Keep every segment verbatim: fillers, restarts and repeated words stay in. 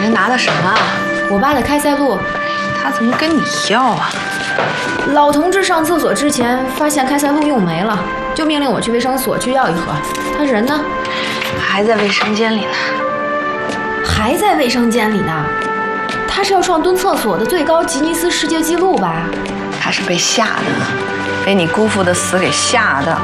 人拿的什么？ 我爸的开塞露。 他怎么跟你要啊？ 老同志上厕所之前发现开塞露用没了，就命令我去卫生所去要一盒。他人呢？ 还在卫生间里呢。 还在卫生间里呢？他是要创蹲厕所的最高吉尼斯世界纪录吧？ 他是被吓的，被你姑父的死给吓的。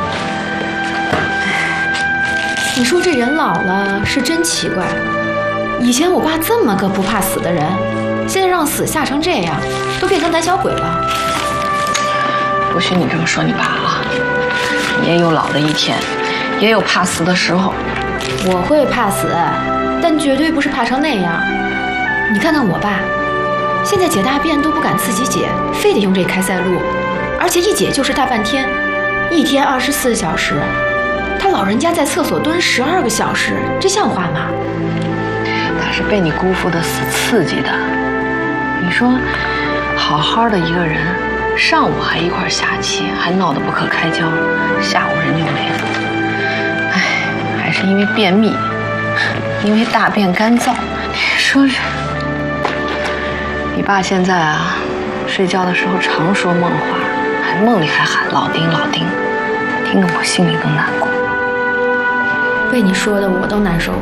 你说这人老了是真奇怪，以前我爸这么个不怕死的人，现在让死吓成这样，都变成胆小鬼了。 不许你这么说你爸啊！也有老的一天，也有怕死的时候。 我会怕死，但绝对不是怕成那样。你看看我爸，现在解大便都不敢自己解，非得用这开塞露，而且一解就是大半天，一天二十四小时。他老人家在厕所蹲十二个小时，这像话吗？ 他是被你姑父的死刺激的。你说，好好的一个人，上午还一块下棋，还闹得不可开交，下午人就没了。哎，还是因为便秘，因为大便干燥。你说这，你爸现在啊，睡觉的时候常说梦话，还梦里还喊老丁老丁，听得我心里都难过。 被你说的我都难受了。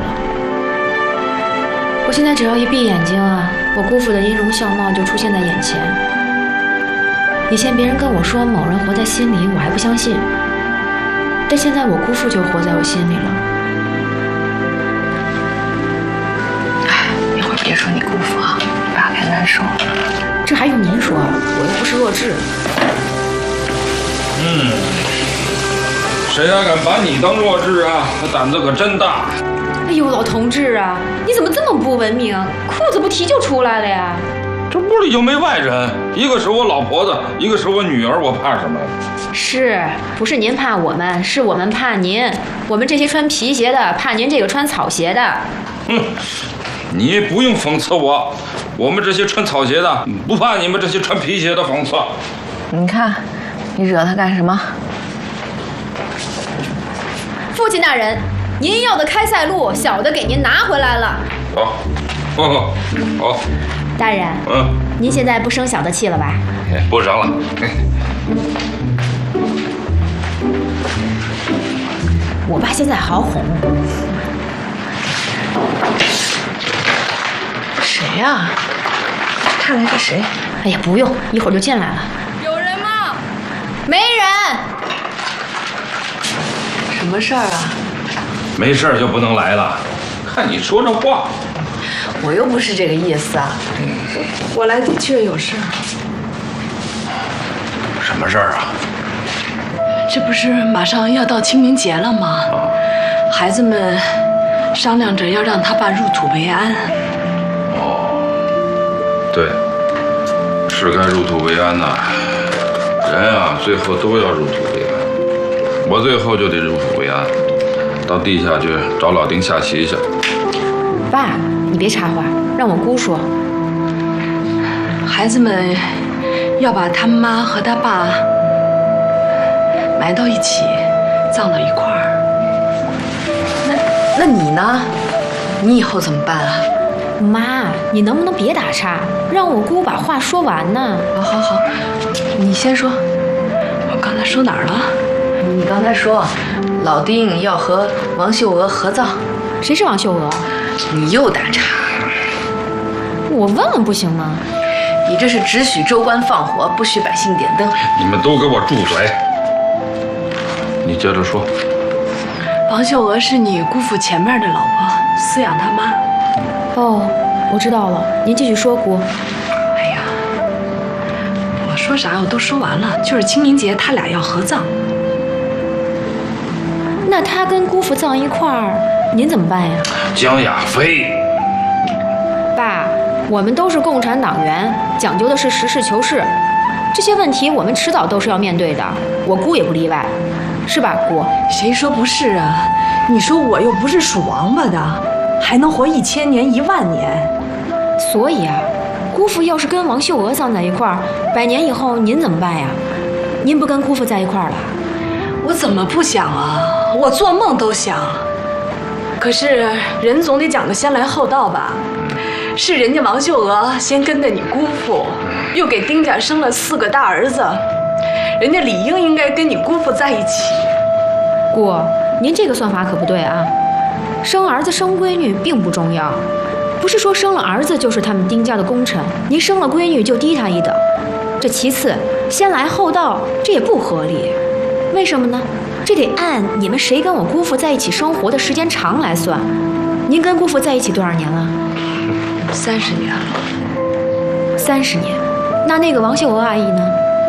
我现在只要一闭眼睛啊，我姑父的音容笑貌就出现在眼前。以前别人跟我说某人活在心里，我还不相信，但现在我姑父就活在我心里了。 哎，一会儿别说你姑父啊，你爸该难受了。 这还用您说？我又不是弱智。 嗯，谁还敢把你当弱智啊？他胆子可真大。 哎呦，老同志啊，你怎么这么不文明？裤子不提就出来了呀？ 这屋里就没外人，一个是我老婆子，一个是我女儿，我怕什么？ 是不是您怕我们？是我们怕您。我们这些穿皮鞋的怕您这个穿草鞋的。 哼，你不用讽刺我，我们这些穿草鞋的不怕你们这些穿皮鞋的讽刺。 你看，你惹他干什么？ 父亲大人，您要的开塞露，小的给您拿回来了。 好，好，好。 大人， 嗯， 您现在不生小的气了吧？ 不生了。 我爸现在好哄。 谁呀？看看是谁？ 哎呀，不用，一会儿就进来了。 有人吗？ 没人。 什么事儿啊？ 没事儿就不能来了。看你说这话。 我又不是这个意思啊，我来的确有事儿。 什么事儿啊？ 这不是马上要到清明节了吗？ 啊、 孩子们商量着要让他爸入土为安。 哦，对，是该入土为安呐。人啊，最后都要入土为安。我最后就得入土为安，到地下去找老丁下棋去。 爸，你别插话，让我姑说。 孩子们要把他妈和他爸埋到一起，葬到一块儿。 那那你呢？你以后怎么办啊？ 妈，你能不能别打岔，让我姑把话说完呢？ 好好好，你先说。 我刚才说哪儿了？ 你刚才说老丁要和王秀娥合葬。 谁是王秀娥？ 你又打岔。 我问问不行吗？ 你这是只许州官放火，不许百姓点灯。 你们都给我住嘴！你接着说。 王秀娥是你姑父前面的老婆，饲养他妈。 哦，我知道了，您继续说，姑。 哎呀，我说啥我都说完了，就是清明节他俩要合葬。 那他跟姑父葬一块儿，您怎么办呀？ 江亚飞， 爸，我们都是共产党员，讲究的是实事求是，这些问题我们迟早都是要面对的，我姑也不例外，是吧，姑？ 谁说不是啊？你说我又不是属王八的，还能活一千年一万年。 所以啊，姑父要是跟王秀娥葬在一块儿，百年以后您怎么办呀？您不跟姑父在一块儿了？ 我怎么不想啊？我做梦都想。可是人总得讲个先来后到吧。 是人家王秀娥先跟着你姑父，又给丁家生了四个大儿子，人家理应应该跟你姑父在一起。 姑，您这个算法可不对啊！生儿子生闺女并不重要，不是说生了儿子就是他们丁家的功臣，您生了闺女就低他一等。这其次，先来后到，这也不合理。为什么呢？这得按你们谁跟我姑父在一起生活的时间长来算。您跟姑父在一起多少年了？ 三十年了。 三十年。那那个王秀娥阿姨呢？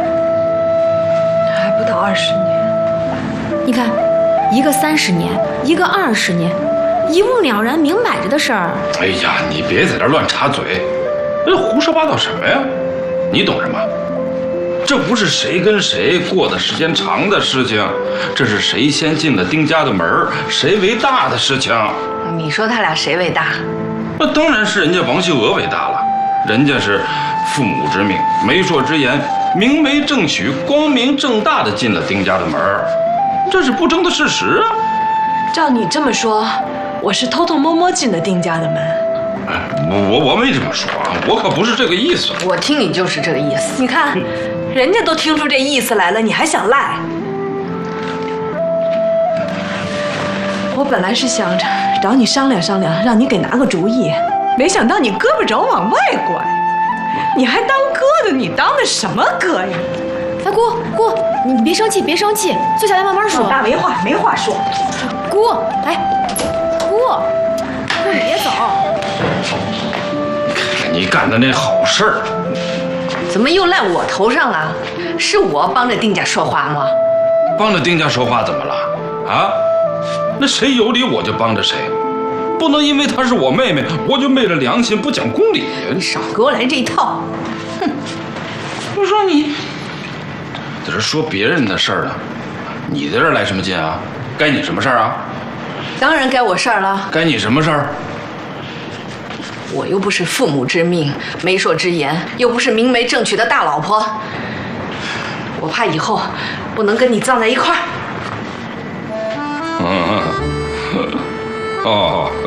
还不到二十年。 你看，一个三十年，一个二十年，一目了然，明摆着的事儿。 哎呀，你别在这乱插嘴，这胡说八道什么呀？你懂什么？这不是谁跟谁过的时间长的事情，这是谁先进了丁家的门，谁为大的事情。 你说他俩谁为大？ 那当然是人家王秀娥为大了，人家是父母之命，媒妁之言，明媒正娶，光明正大的进了丁家的门，这是不争的事实啊。 照你这么说，我是偷偷摸摸进的丁家的门。 哎，我我没这么说啊，我可不是这个意思。 我听你就是这个意思。 你看，人家都听出这意思来了，你还想赖？我本来是想着找你商量商量，让你给拿个主意，没想到你胳膊肘往外拐，你还当哥的，你当的什么哥呀？ 哎，姑姑，你你别生气，别生气，坐下来慢慢说。 老大没话没话说。 姑，哎，姑，姑你别走。 你干的那好事儿， 怎么又赖我头上了？是我帮着丁家说话吗？ 帮着丁家说话怎么了？啊？那谁有理我就帮着谁，不能因为她是我妹妹，我就昧着良心不讲公理。 你少给我来这一套！哼！ 我说你在这说别人的事儿呢，你在这儿来什么劲啊？该你什么事儿啊？ 当然该我事儿了。 该你什么事儿？ 我又不是父母之命、媒妁之言，又不是明媒正娶的大老婆，我怕以后不能跟你葬在一块儿。 嗯，哦，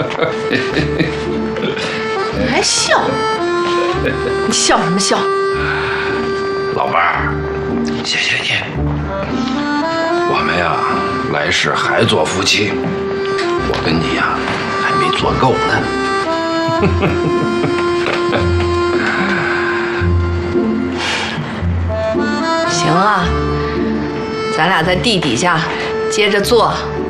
你还笑？你笑什么笑？ 老伴儿，谢谢你。我们呀，来世还做夫妻，我跟你呀还没做够呢。 行啊，咱俩在地底下接着做，